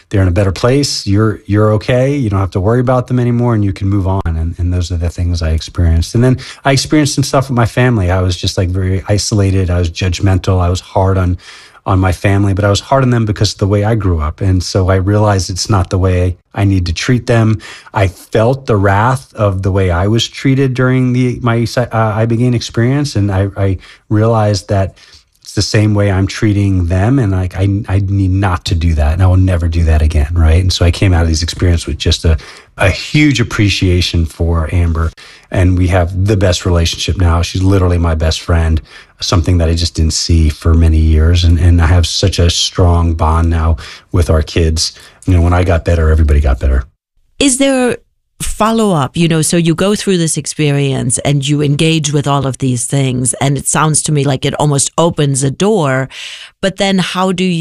they're in a better place. You're okay. You don't have to worry about them anymore, and you can move on. And those are the things I experienced. And then I experienced some stuff with my family. I was just like very isolated. I was judgmental. I was hard on my family, but I was hard on them because of the way I grew up. And so I realized it's not the way I need to treat them. I felt the wrath of the way I was treated during my ibogaine experience. And I realized that it's the same way I'm treating them. And like, I need not to do that. And I will never do that again. Right. And so I came out of these experiences with just a huge appreciation for Amber. And we have the best relationship now. She's literally my best friend, something that I just didn't see for many years. And I have such a strong bond now with our kids. You know, when I got better, everybody got better. Is there follow-up? You know, so you go through this experience and you engage with all of these things, and it sounds to me like it almost opens a door. But then where do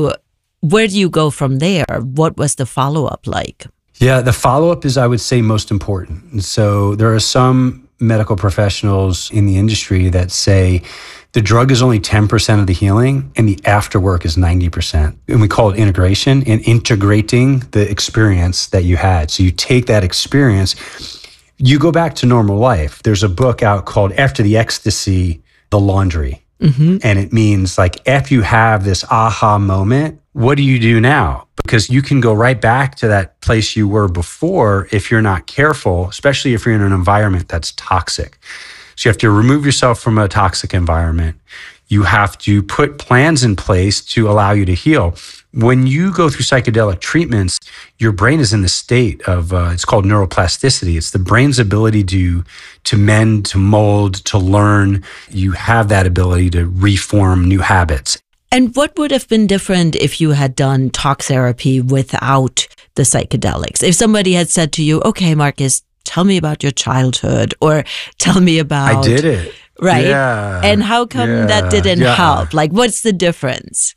you go from there? What was the follow-up like? Yeah, the follow-up is, I would say, most important. And so there are some medical professionals in the industry that say the drug is only 10% of the healing and the afterwork is 90%. And we call it integration and integrating the experience that you had. So you take that experience, you go back to normal life. There's a book out called After the Ecstasy, The Laundry. Mm-hmm. And it means like, after you have this aha moment, what do you do now? Because you can go right back to that place you were before if you're not careful, especially if you're in an environment that's toxic. So you have to remove yourself from a toxic environment. You have to put plans in place to allow you to heal. When you go through psychedelic treatments, your brain is in the state of, it's called neuroplasticity. It's the brain's ability to mend, to mold, to learn. You have that ability to reform new habits. And what would have been different if you had done talk therapy without the psychedelics? If somebody had said to you, okay, Marcus, tell me about your childhood, or tell me about... I did it. Right? Yeah. And how come that didn't help? Like, what's the difference?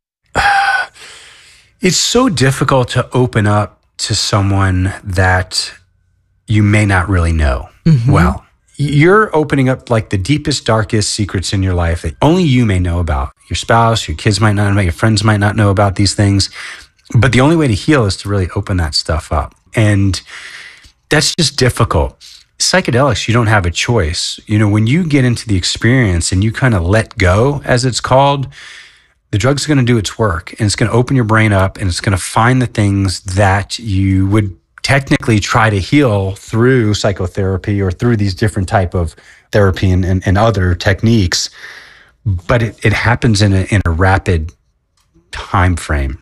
It's so difficult to open up to someone that you may not really know well. You're opening up like the deepest, darkest secrets in your life that only you may know about. Your spouse, your kids might not know about, your friends might not know about these things. But the only way to heal is to really open that stuff up. And that's just difficult. Psychedelics, you don't have a choice. You know, when you get into the experience and you kind of let go, as it's called, the drug's going to do its work, and it's going to open your brain up, and it's going to find the things that you would technically try to heal through psychotherapy or through these different type of therapy and other techniques. But it happens in a rapid time frame.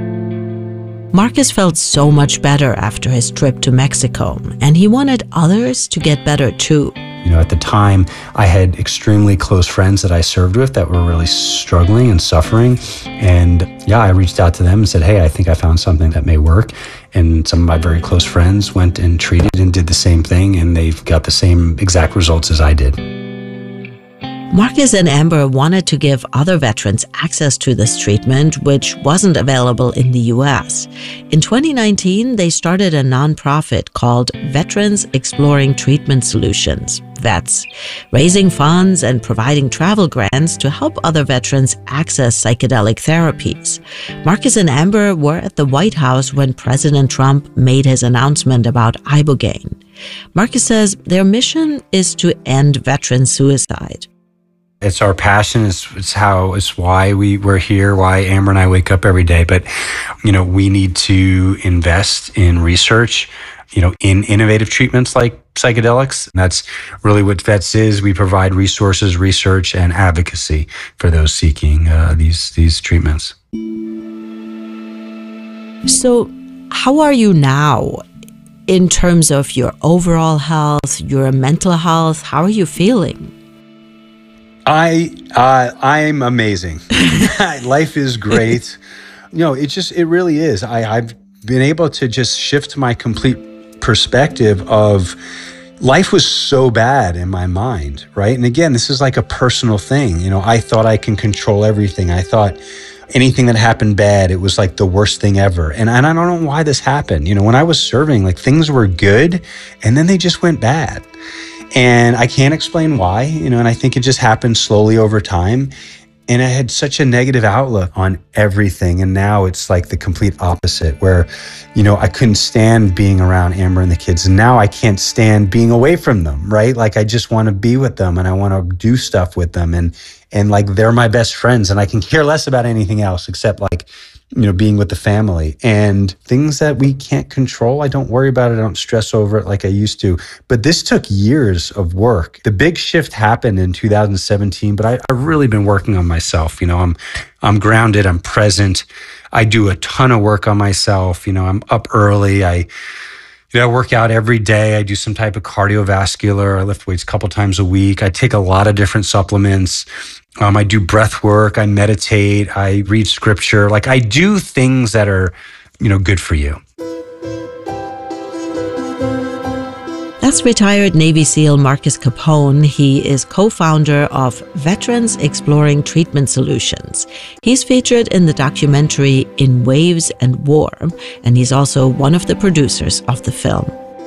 Marcus felt so much better after his trip to Mexico, and he wanted others to get better too. You know, at the time, I had extremely close friends that I served with that were really struggling and suffering. And yeah, I reached out to them and said, hey, I think I found something that may work. And some of my very close friends went and treated and did the same thing, and they've got the same exact results as I did. Marcus and Amber wanted to give other veterans access to this treatment, which wasn't available in the U.S. In 2019, they started a nonprofit called Veterans Exploring Treatment Solutions, VETS, raising funds and providing travel grants to help other veterans access psychedelic therapies. Marcus and Amber were at the White House when President Trump made his announcement about ibogaine. Marcus says their mission is to end veteran suicide. It's our passion. It's why we're here, why Amber and I wake up every day. But, you know, we need to invest in research, you know, in innovative treatments like psychedelics. And that's really what VETS is. We provide resources, research, and advocacy for those seeking these treatments. So how are you now in terms of your overall health, your mental health? How are you feeling? I'm amazing. Life is great. You know, it really is. I've been able to just shift my complete perspective of life was so bad in my mind, right? And again, this is like a personal thing. You know, I thought I can control everything. I thought anything that happened bad, it was like the worst thing ever. And I don't know why this happened. You know, when I was serving, like things were good and then they just went bad. And I can't explain why, you know, and I think it just happened slowly over time. And I had such a negative outlook on everything. And now it's like the complete opposite, where, I couldn't stand being around Amber and the kids. And now I can't stand being away from them, right? Like I just want to be with them and I want to do stuff with them. And like they're my best friends and I can care less about anything else except like, being with the family. And things that we can't control, I don't worry about it. I don't stress over it like I used to. But this took years of work. The big shift happened in 2017, but I've really been working on myself. I'm grounded, I'm present. I do a ton of work on myself. I'm up early. I work out every day. I do some type of cardiovascular. I lift weights a couple times a week. I take a lot of different supplements. I do breath work. I meditate. I read scripture. Like I do things that are, good for you. That's retired Navy SEAL Marcus Capone. He is co-founder of Veterans Exploring Treatment Solutions. He's featured in the documentary In Waves and War, and he's also one of the producers of the film.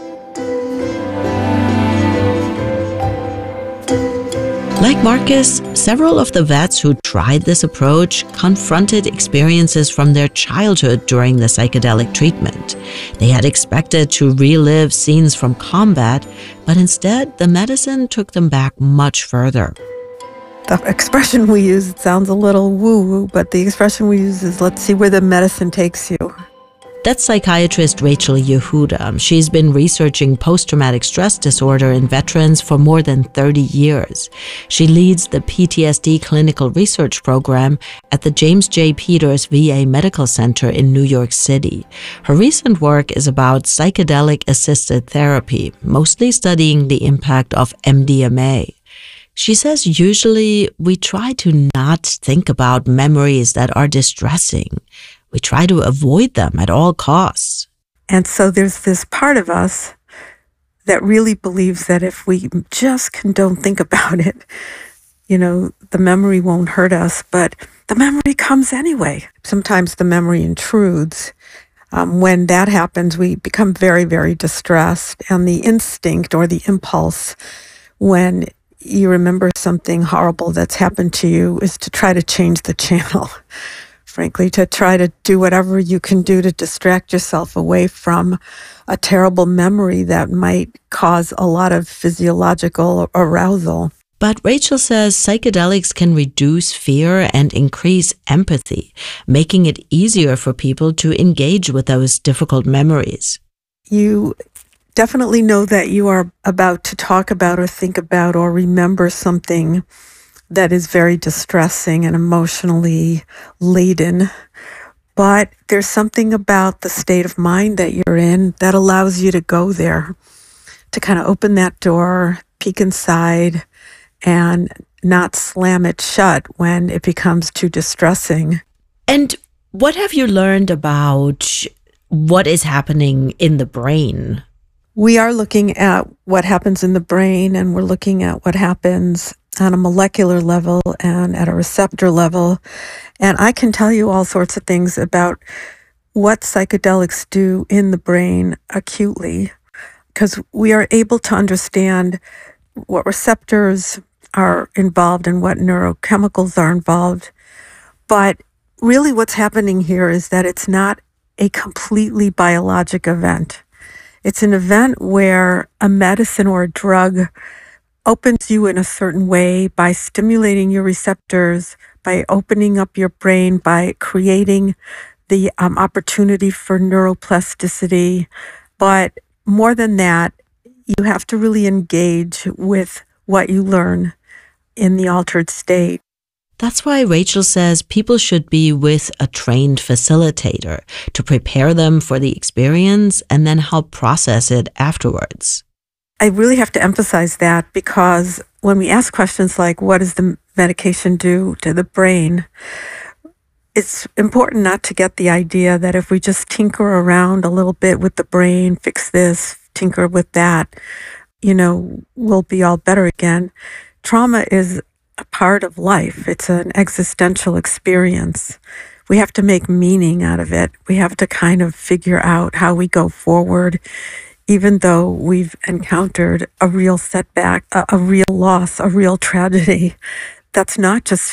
Like Marcus, several of the vets who tried this approach confronted experiences from their childhood during the psychedelic treatment. They had expected to relive scenes from combat, but instead the medicine took them back much further. The expression we use, it sounds a little woo-woo, but the expression we use is, let's see where the medicine takes you. That's psychiatrist Rachel Yehuda. She's been researching post-traumatic stress disorder in veterans for more than 30 years. She leads the PTSD clinical research program at the James J. Peters VA Medical Center in New York City. Her recent work is about psychedelic-assisted therapy, mostly studying the impact of MDMA. She says usually we try to not think about memories that are distressing. We try to avoid them at all costs. And so there's this part of us that really believes that if we just don't think about it, the memory won't hurt us, but the memory comes anyway. Sometimes the memory intrudes. When that happens, we become very, very distressed. And the instinct or the impulse when you remember something horrible that's happened to you is to try to change the channel. Frankly, to try to do whatever you can do to distract yourself away from a terrible memory that might cause a lot of physiological arousal. But Rachel says psychedelics can reduce fear and increase empathy, making it easier for people to engage with those difficult memories. You definitely know that you are about to talk about or think about or remember something that is very distressing and emotionally laden. But there's something about the state of mind that you're in that allows you to go there, to kind of open that door, peek inside, and not slam it shut when it becomes too distressing. And what have you learned about what is happening in the brain? We are looking at what happens in the brain, and we're looking at what happens on a molecular level and at a receptor level. And I can tell you all sorts of things about what psychedelics do in the brain acutely, because we are able to understand what receptors are involved and what neurochemicals are involved. But really what's happening here is that it's not a completely biologic event. It's an event where a medicine or a drug opens you in a certain way by stimulating your receptors, by opening up your brain, by creating the opportunity for neuroplasticity. But more than that, you have to really engage with what you learn in the altered state. That's why Rachel says people should be with a trained facilitator to prepare them for the experience and then help process it afterwards. I really have to emphasize that, because when we ask questions like, what does the medication do to the brain? It's important not to get the idea that if we just tinker around a little bit with the brain, fix this, tinker with that, we'll be all better again. Trauma is a part of life. It's an existential experience. We have to make meaning out of it. We have to kind of figure out how we go forward, even though we've encountered a real setback, a real loss, a real tragedy. That's not just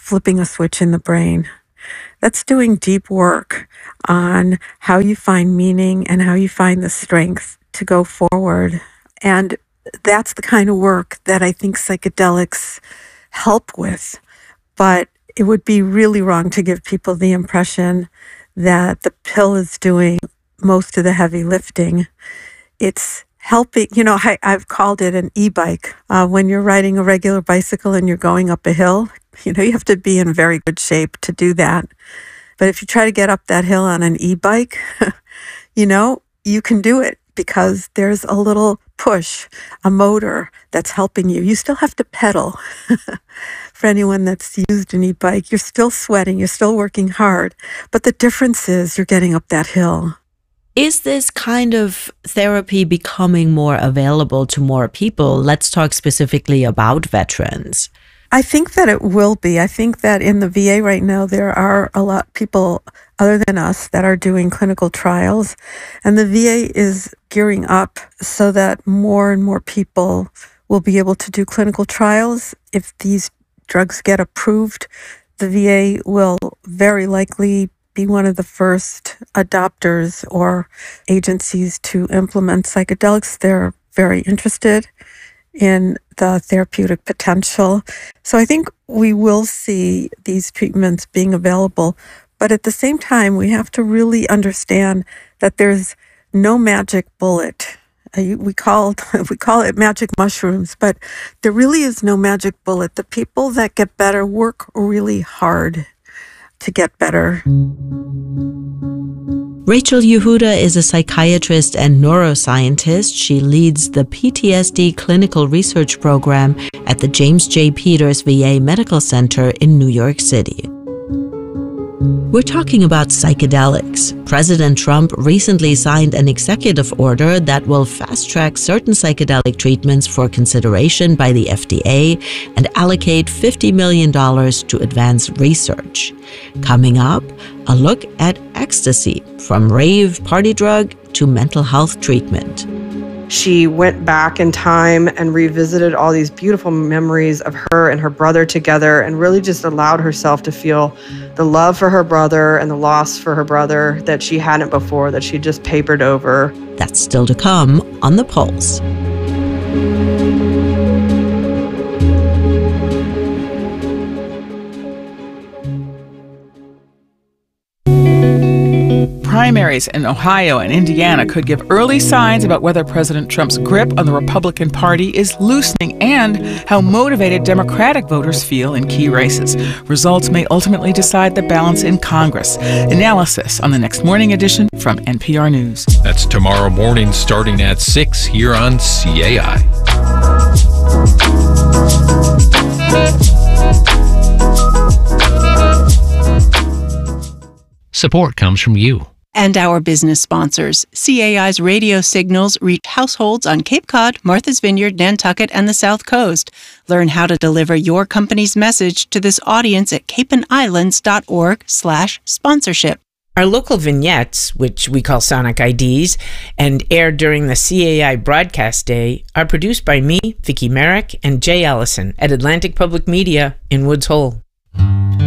flipping a switch in the brain. That's doing deep work on how you find meaning and how you find the strength to go forward. And that's the kind of work that I think psychedelics help with. But it would be really wrong to give people the impression that the pill is doing most of the heavy lifting. It's helping, I've called it an e-bike. When you're riding a regular bicycle and you're going up a hill, you have to be in very good shape to do that. But if you try to get up that hill on an e-bike, you can do it because there's a little push, a motor that's helping you. You still have to pedal. For anyone that's used an e-bike, you're still sweating, you're still working hard. But the difference is you're getting up that hill. Is this kind of therapy becoming more available to more people? Let's talk specifically about veterans. I think that it will be. I think that in the VA right now, there are a lot of people other than us that are doing clinical trials. And the VA is gearing up so that more and more people will be able to do clinical trials. If these drugs get approved, the VA will very likely be one of the first adopters or agencies to implement psychedelics. They're very interested in the therapeutic potential. So I think we will see these treatments being available. But at the same time, we have to really understand that there's no magic bullet. We call it magic mushrooms, but there really is no magic bullet. The people that get better work really hard to get better. Rachel Yehuda is a psychiatrist and neuroscientist. She leads the PTSD clinical research program at the James J. Peters VA Medical Center in New York City. We're talking about psychedelics. President Trump recently signed an executive order that will fast-track certain psychedelic treatments for consideration by the FDA and allocate $50 million to advance research. Coming up, a look at ecstasy, from rave party drug to mental health treatment. She went back in time and revisited all these beautiful memories of her and her brother together and really just allowed herself to feel the love for her brother and the loss for her brother that she hadn't before, that she just papered over. That's still to come on The Pulse. Primaries in Ohio and Indiana could give early signs about whether President Trump's grip on the Republican Party is loosening and how motivated Democratic voters feel in key races. Results may ultimately decide the balance in Congress. Analysis on the next morning edition from NPR News. That's tomorrow morning starting at 6 here on CAI. Support comes from you. And our business sponsors. CAI's radio signals reach households on Cape Cod, Martha's Vineyard, Nantucket, and the South Coast. Learn how to deliver your company's message to this audience at capeandislands.org/sponsorship. Our local vignettes, which we call Sonic IDs, and aired during the CAI broadcast day, are produced by me, Vicki Merrick, and Jay Ellison at Atlantic Public Media in Woods Hole.